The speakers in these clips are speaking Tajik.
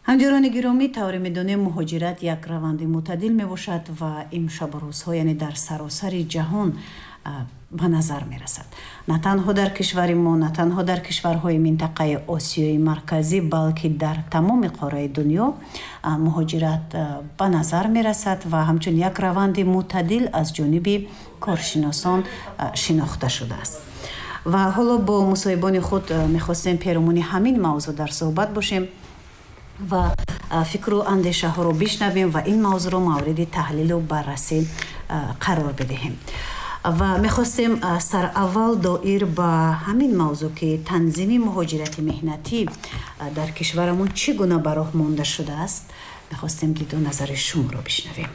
ҳамҷиёрони гиромӣ, тавре медонем муҳоҷират як раванди мӯътадил мебошад ва имшабрӯзҳо яъне дар саросари ҷаҳон ба назар мерасад. На танҳо дар кишвари мо, на танҳо дар кишварҳои минтақаи осиёи марказӣ, балки дар тамоми қораи дунё муҳоҷират ба назар мерасад ва ҳамчун як раванди мӯътадил аз ҷониби коршиносон шинохта шудааст. ва ҳоло бо мусоҳибони худ мехостем пиромони ҳамин мавзӯъ дар суҳбат бошем ва фикру андешаҳоро бишнавем ва ин мавзӯъро мавриди таҳлилу баррасӣ қарор бидиҳем. ва мехостем сараввал доир ба ҳамин мавзӯъ ки танзими муҳоҷирати меҳнатӣ дар кишварамон чӣ гуна ба роҳ монда шудааст, мехостем диду назари шуморо бишнавем.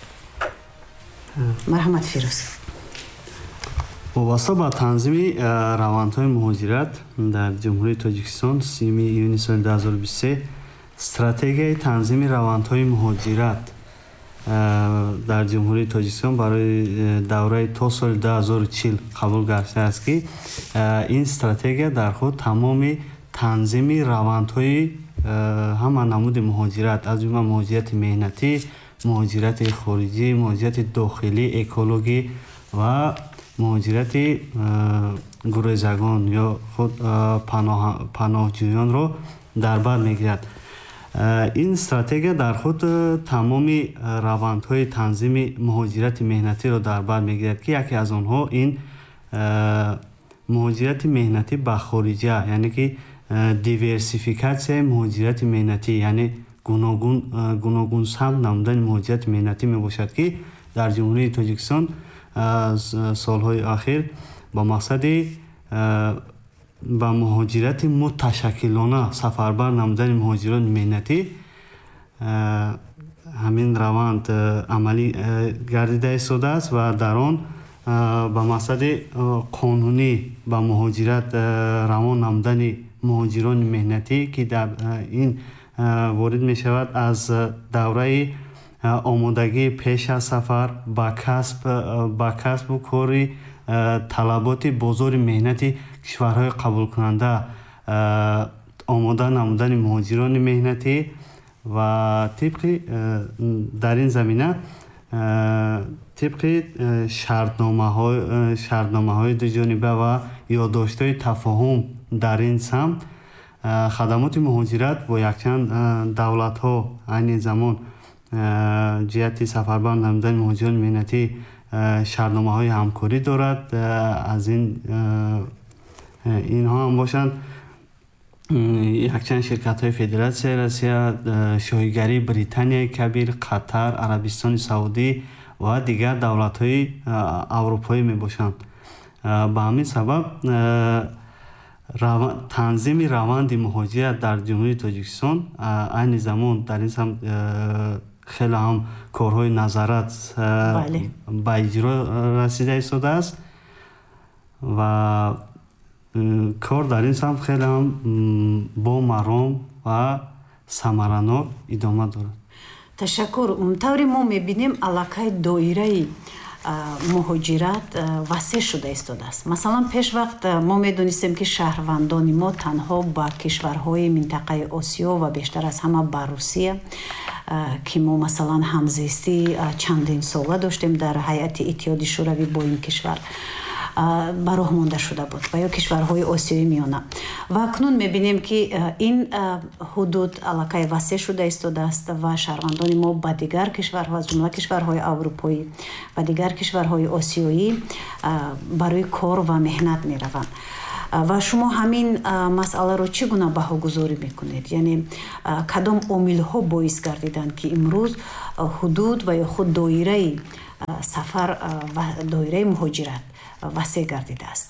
марҳамат Фирӯз. вобаста ба танзими равандҳои муҳоҷират дар ҷумҳурии Тоҷикистон 30 июни соли 2023 стратегияи танзими равандҳои муҳоҷират дар ҷумҳурии Тоҷикистон барои давраи то соли 2040 қабул гардидааст ки ин стратегия дар худ тамоми танзими равандҳои ҳама намуди муҳоҷират, аз ҷумла муҳоҷирати меҳнатӣ, муҳоҷирати хориҷӣ, муҳоҷирати дохилӣ, экологӣ ва муҳоҷирати гурезагон ё худ паноҳҷӯёнро дар бар мегирад. ин стратегия дар худ тамоми равандҳои танзими муҳоҷирати меҳнатиро дар бар мегирад ки яке аз онҳо ин муҳоҷирати меҳнатӣ ба хориҷа, яъне ки диверсификатсияи муҳоҷирати меҳнатӣ, яъне гуногун самт намудани муҳоҷирати меҳнатӣ мебошад ки дар ҷумҳурии Тоҷикистон солҳои ахир ба мақсади ба муҳоҷирати муташаккилона сафарбар намудани муҳоҷирони меҳнатӣ ҳамин раванд амалӣ гардида истодааст ва дар он ба мақсади қонунӣ ба муҳоҷират равон намудани муҳоҷирони меҳнатӣ ки дар ин ворид мешавад аз давраи омодагии пеш аз сафар ба касбу кори талаботи бозори меҳнати кишварҳои қабулкунанда омода намудани муҳоҷирони меҳнатӣ ва тибқи дар ин замина тибқи шартномаҳои дуҷониба ва ёддоштҳои тафоҳум дар ин самт хадамоти муҳоҷират бо якчанд давлатҳо айни замон ҷиҳати сафарбар намудани муҳоҷирони меҳнатӣ шартномаҳои ҳамкорӣ дорад. аз инҳо ҳам бошанд якчанд ширкатҳои Федератсияи Россия, шоҳигарии Британияи Кабир, Қатар, Арабистони Саудӣ ва дигар давлатҳои аврупоӣ мебошанд. ба ҳамин сабаб танзими раванди муҳоҷират дар ҷумҳурии Тоҷикистон айни замон дар ин самт хеле ҳам корҳои назарат ба иҷро расида истодааст ва кор дар ин самт хеле ҳам бомаром ва самаранок идома дорад. ташаккур. тавре мо мебинем аллакай доираи муҳоҷират васеъ шуда истодааст. масалан пеш вақт мо медонистем ки шаҳрвандони мо танҳо ба кишварҳои минтақаи осиё ва бештар аз ҳама ба Русия ки мо масалан ҳамзистӣ чандин сола доштем дар ҳайати иттиҳоди шӯравӣ бо ин кишвар ба роҳ монда шуда буд ва ё кишварҳои осиёи миёна. ва акнун мебинем ки ин ҳудуд аллакай васеъ шуда истодааст ва шаҳрвандони мо ба дигар кишварҳо аз ҷумла кишварҳои аврупоӣ ва дигар кишварҳои осиёӣ барои кор ва меҳнат мераванд. ва шумо ҳамин масъаларо чӣ гуна баҳогузорӣ мекунед? яъне кадом омилҳо боис гардиданд ки имрӯз ҳудуд ва ё худ доираи сафар ва доираи муҳоҷират васеъ гардидааст?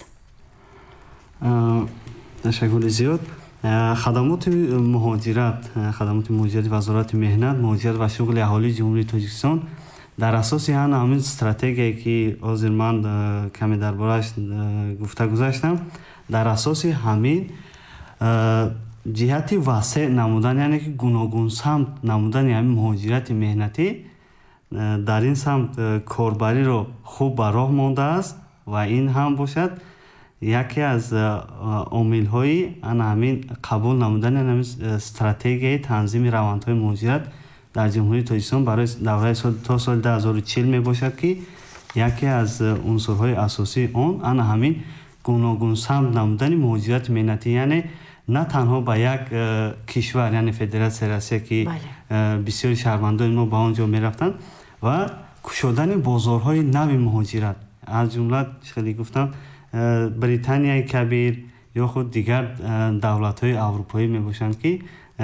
ташаккури зиёд. хадамоти муҳоҷирати вазорати меҳнат, муҳоҷират ва шуғли аҳолии ҷумҳурии Тоҷикистон дар асоси ҳамин стратегияе ки ҳозир ман каме дар борааш гуфта гузаштам, дар асоси ҳамин ҷиҳати васеъ намудан, яъне ки гуногун самт намудани ҳамин муҳоҷирати меҳнатӣ дар ин самт корбариро хуб ба роҳ мондааст ва ин ҳам бошад яке аз омилҳои ана ҳамин қабул намудани ҳамин стратегияи танзими равандҳои муҳоҷират дар ҷумҳурии Тоҷикистон барои давраи то соли 2040 мебошад, ки яке аз унсурҳои асосии он ана ҳамин гуногун самт намудани муҳоҷирати меҳнатӣ, яъне на танҳо ба як кишвар, яъне Федератсияи Россия, ки бисёри шаҳрвандони мо ба он ҷо мерафтанд, ва кушодани бозорҳои нави муҳоҷират, аз ҷумла хеле гуфтам Британияи Кабир ё худ дигар давлатҳои аврупоӣ мебошанд, ки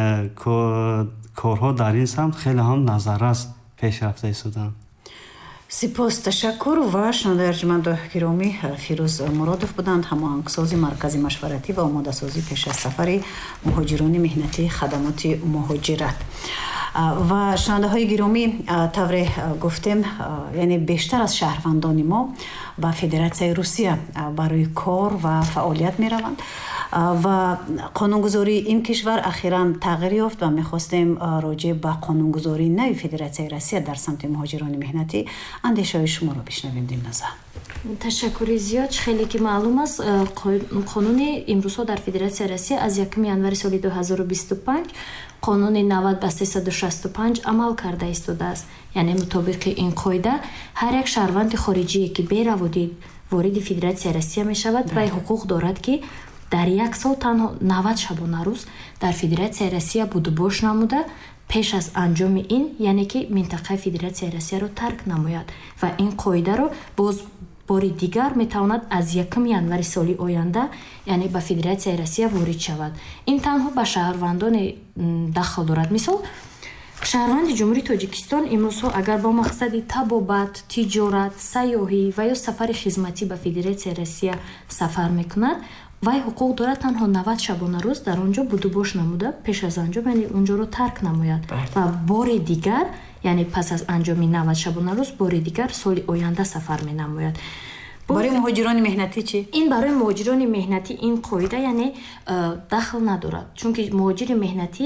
корҳо дар ин самт хеле ҳам назаррас пешрафта истоданд. сипос, ташаккур. Ва шунавандаи арҷуманду гиромӣ, Фирӯз Муродов буданд, ҳамоҳангсози маркази машваратӣ ва омодасозӣ пеш аз сафари муҳоҷирони меҳнатӣ хадамоти муҳоҷират. ва шунавандаҳои гиромӣ, тавре гуфтем, яъне бештар аз шаҳрвандони мо ба Федератсияи Русия барои кор ва фаъолият мераванд ва қонунгузории ин кишвар ахиран тағйир ёфт ва мехостем роҷеъ ба қонунгузории нави Федератсияи Россия дар самти муҳоҷирони меҳнатӣ андешаҳои шуморо бишнавем. Дилноза. ташаккури зиёд. хеле ки маълум аст, қонуни имрӯзҳо дар Федератсияи Россия аз 1 январи соли 2025 қонуни 90/365 амал карда истодааст. яъне мутобиқи ин қоида ҳар як шаҳрванди хориҷие ки бераводи вориди Федератсияи Россия мешавад, вай ҳуқуқ дорад ки дар як сол танҳо 90 шабонарӯз дар Федератсияи Россия будубош намуда пеш аз анҷоми ин, яъне ки минтақаи Федератсияи Россияро тарк намояд ва ин қоидаро боз бори дигар метавонад аз 1 январи соли оянда, яъне ба Федератсияи Россия ворид шавад. ин танҳо ба шаҳрвандоне дахл дорад. мисол, шаҳрванди ҷумҳурии Тоҷикистон имрӯзҳо агар бо мақсади табобат, тиҷорат, сайёҳӣ ва ё сафари хизматӣ ба Федератсияи Россия сафар мекунад, вай ҳуқуқ дорад танҳо 90 шабонарӯз дар онҷо будубош намуда пеш аз анҷом, яъне онҷоро тарк намояд ва бори дигар, яъне пас аз анҷоми 90 шабонарӯз бори дигар соли оянда сафар менамояд. барои муҳоҷирони меҳнатӣ чӣ? ин барои муҳоҷирони меҳнатӣ ин қоида яъне дахл надорад, чунки муҳоҷири меҳнатӣ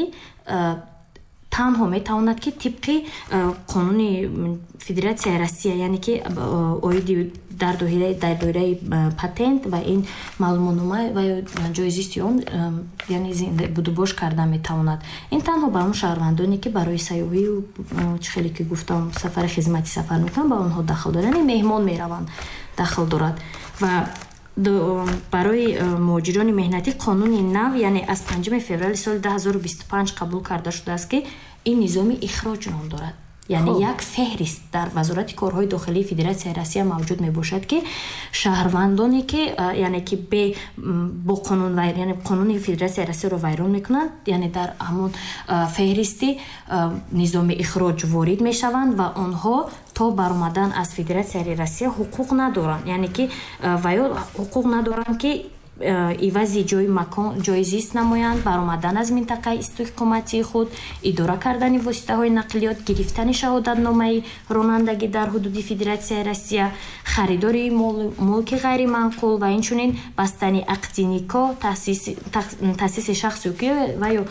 танҳо метавонад ки тибқи қонуни Федератсияи Россия, яъне ки оиди дар доираи патент ва ин маълумотнома ва ҷоизисти он, яъне будубош карда метавонад. ин танҳо ба он шаҳрвандоне ки барои сайёҳию хеле ки гуфтам сафари хизматӣ сафар мекунанд, ба онҳо дахл дорад, яъне меҳмон мераванд, дахл дорад. ва барои муҳоҷирони меҳнатӣ қонуни нав, яъне аз 5 феврали соли 2025 қабул карда шудааст, ки ин низоми ихроҷ ном дорад. яъне як феҳрист дар вазорати корҳои дохилии Федератсияи Россия мавҷуд мебошад, ки шаҳрвандоне ки яъне ки бо қонун, яъне қонуни Федератсияи Россияро вайрон мекунанд, яъне дар ҳамон феҳристи низоми ихроҷ ворид мешаванд ва онҳо то баромадан аз Федератсияи Россия ҳуқуқ надоранд, яъне ки ваё ҳуқуқ надоранд ки ивази ҷои макон ҷои зист намоянд, баромадан аз минтақаи истиқоматии худ, идора кардани воситаҳои нақлиёт, гирифтани шаҳодатномаи ронандагӣ дар ҳудуди Федератсияи Россия, харидори мулки ғайриманқул ва инчунин бастани ақди никоҳ, таъсиси шахси ва ё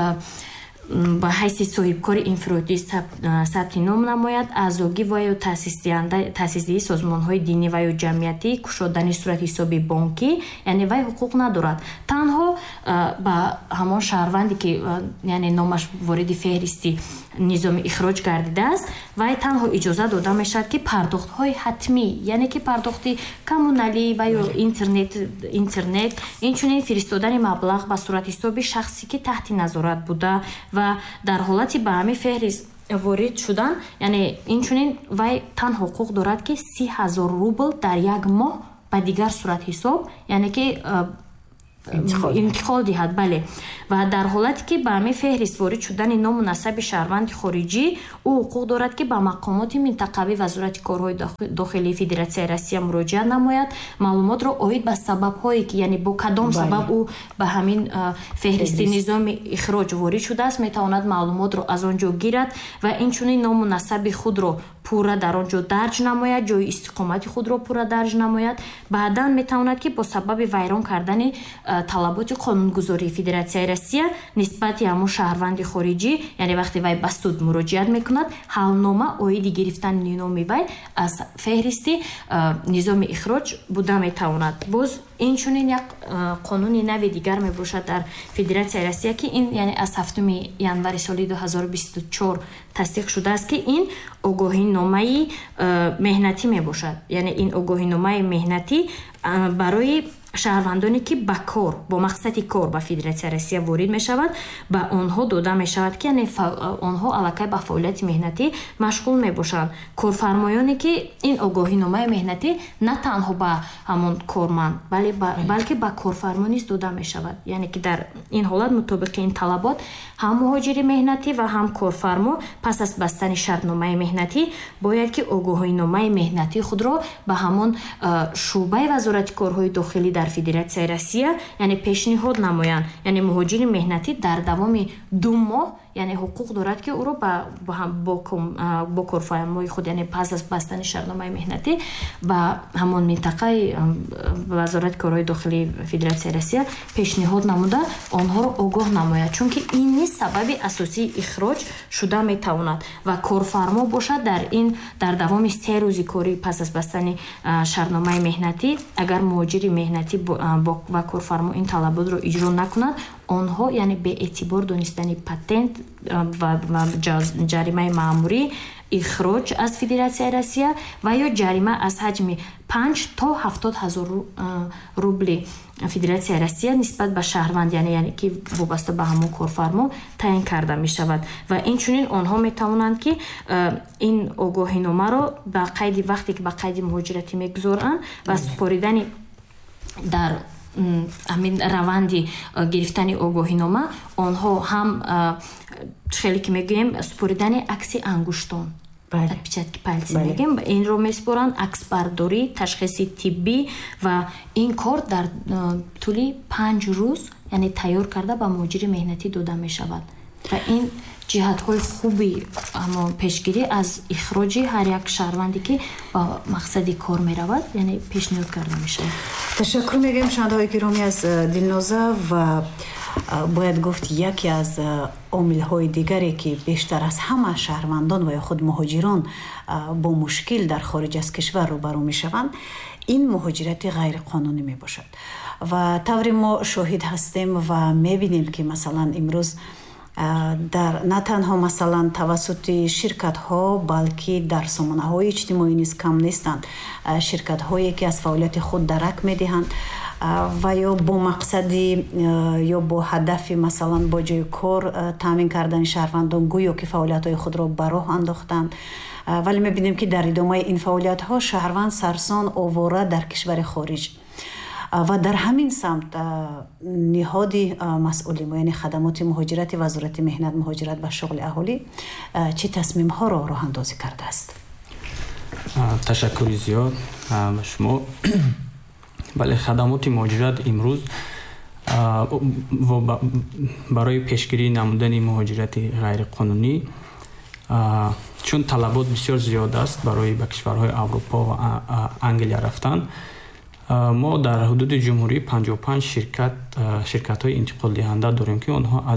ба ҳайси соҳибкори инфиродӣ сабти ном намояд, аъзогӣ ва ё таъсисдиҳии созмонҳои динӣ ва ё ҷамъиятӣ, кушодани суратҳисоби бонкӣ, яъне вай ҳуқуқ надорад. танҳо ба ҳамон шаҳрванде ки яъне номаш вориди феҳристи низоми ихроҷ гардидааст, вай танҳо иҷоза дода мешавад ки пардохтҳои ҳатмӣ, яъне ки пардохти коммуналӣ ва ё интернет, инчунин фиристодани маблағ ба суратҳисоби шахсе ки таҳти назорат буда ва дар ҳолати ба ҳамин феҳрист ворид шудан, яъне инчунин вай танҳо ҳуқуқ дорад ки 30,000 рубл дар як моҳ ба дигар суратҳисоб, яъне ки интиқол диҳад. бале, ва дар ҳолате ки ба ҳамин феҳрист ворид шудани ному насаби шаҳрванди хориҷӣ, ӯ ҳуқуқ дорад ки ба мақомоти минтақавӣ вазорати корҳои дохилии Федератсияи Россия муроҷиат намояд, маълумотро оид ба сабабҳое ки, яъне бо кадом сабаб ӯ ба ҳамин феҳристи низоми ихроҷ ворид шудааст, метавонад маълумотро аз он ҷо гирад ва инчунин ному насаби худро пурра дар он ҷо дарҷ намояд, ҷои истиқомати худро пурра дарҷ намояд. баъдан метавонад ки бо сабаби вайрон кардани талаботи қонунгузории Федератсияи Россия нисбати ҳамон шаҳрванди хориҷӣ, яъне вақте вай ба суд муроҷиат мекунад, ҳалнома оиди гирифтани номи вай аз феҳристи низоми ихроҷ буда метавонад. Боз инчунин як қонуни нави дигар мебошад дар Федератсияи Россия ки ин яъне аз 7 январи соли 2024 тасдиқ шудааст ки ин огоҳиномаи меҳнатӣ мебошад. Яъне ин огоҳиномаи меҳнатӣ барои шаҳрвандоне ки ба кор бо мақсади кор ба Федератсияи Россия ворид мешавад, ба онҳо дода мешавад ки яъне онҳо аллакай ба фаъолияти меҳнатӣ машғул мебошанд. Корфармоёне ки ин огоҳиномаи меҳнатӣ на танҳо ба ҳамон корманд, балки ба корфармо низ дода мешавад. Яъне ки дар ин ҳолат мутобиқи ин талабот ҳам муҳоҷири меҳнатӣ ва ҳам корфармо пас аз бастани шартномаи меҳнатӣ бояд ки огоҳиномаи меҳнатии худро ба ҳамон шӯъбаи вазорати корҳои дохилӣ дар Федератсияи Россия яъне пешниҳод намоянд. Яъне муҳоҷири меҳнатӣ дар давоми 2 моҳ яъне ҳуқуқ дорад ки ӯро бо корфармои худ яъне пас аз бастани шартномаи меҳнатӣ ба ҳамон минтақаи вазорати корҳои дохилии Федератсияи Россия пешниҳод намуда онҳоро огоҳ намояд, чунки ин низ сабаби асосии ихроҷ шуда метавонад ва корфармо бошад дар давоми 3 рӯзи корӣ пас аз бастани шартномаи меҳнатӣ агар муҳоҷири меҳнатӣ ва корфармо ин талаботро иҷро накунад, онҳо яъне беэътибор донистани патент ва ҷаримаи маъмурӣ, ихроҷ аз Федератсияи Россия ва ё ҷарима аз ҳаҷми 5 то 70 ҳазор рубли Федератсияи Россия нисбат ба шаҳрванд яъне ки вобаста ба ҳамон корфармо таъин карда мешавад. Ва инчунин онҳо метавонанд ки ин огоҳиномаро ба қайди вақте ки ба қайди муҳоҷиратӣ мегузоранд ва супоридани дар ҳамин раванди гирифтани огоҳинома онҳо ҳам хеле ки мегӯем супоридани акси ангуштон, отпечатки пальци мегӯем, инро месупоранд, аксбардорӣ, ташхиси тиббӣ ва ин кор дар тӯли 5 рӯз яъне тайёр карда ба муҳоҷири меҳнатӣ дода мешавад. Ва ин ҷиҳатҳои хуби пешгирӣ аз ихроҷи ҳар як шаҳрванде ки ба мақсади кор меравад яъне пешниҳод карда мешавад. ташаккур мегӯем шунавандаҳои гиромӣ аз Дилноза ва бояд гуфт яке аз омилҳои дигаре ки бештар аз ҳама шаҳрвандон ва ё худ муҳоҷирон бо мушкил дар хориҷ аз кишвар рӯбарӯ мешаванд ин муҳоҷирати ғайриқонунӣ мебошад. ва тавре мо шоҳид ҳастем ва мебинем ки масалан имрӯз на танҳо масалан тавассути ширкатҳо балки дар сомонаҳои иҷтимоӣ низ кам нестанд ширкатҳое ки аз фаъолияти худ дарак медиҳанд ва ё бо мақсади ё бо ҳадафи масалан бо ҷои кор таъмин кардани шаҳрвандон гӯё ки фаъолиятҳои худро ба роҳ андохтанд, вале мебинем ки дар идомаи ин фаъолиятҳо шаҳрванд сарсон овора дар кишвари хориҷ ва дар ҳамин самт ниҳоди масъули мо яъне хадамоти муҳоҷирати вазорати меҳнат муҳоҷират ба шуғли аҳолӣ чӣ тасмимҳоро роҳандозӣ кардааст? ташаккури зиёд ба шумо. бале хадамоти муҳоҷират имрӯз барои пешгирӣ намудани муҳоҷирати ғайриқонунӣ чун талабот бисёр зиёд аст барои ба кишварҳои Аврупо ва Англия рафтан, мо дар ҳудуди ҷумҳурӣ 55 ширкатҳои интиқолдиҳанда дорем ки онҳо аз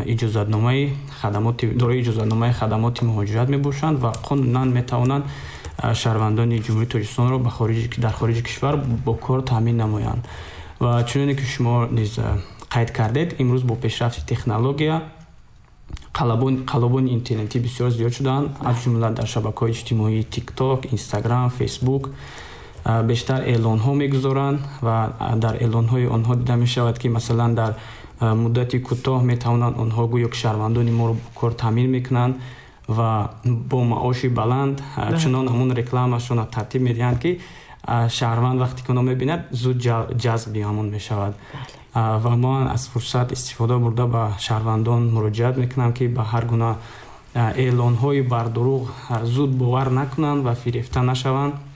дорои иҷозатномаи хадамоти муҳоҷират мебошанд ва қонунан метавонанд шаҳрвандони ҷумҳурии Тоҷикистонро дар хориҷи кишвар бо кор таъмин намоянд. ва чуноне ки шумо низ қайд кардед, имрӯз бо пешрафти технология қалобони интернетӣ бисёр зиёд шудаанд, аз ҷумла дар шабакаҳои иҷтимоӣ TikTok, Instagram, Facebook бештар эълонҳо мегузоранд ва дар эълонҳои онҳо дида мешавад ки масалан дар муддати кӯтоҳ метавонанд онҳо гӯё ки шаҳрвандони моро бо кор таъмин мекунанд ва бо маоши баланд чунон ҳамон рекламашона тартиб медиҳанд ки шаҳрванд вақте ки оно мебинад зуд ҷазби ҳамон мешавад. ва ман аз фурсат истифода бурда ба шаҳрвандон муроҷиат мекунам ки ба ҳар гуна эълонҳои бардурӯғ зуд бовар накунанд ва фирефта нашаванд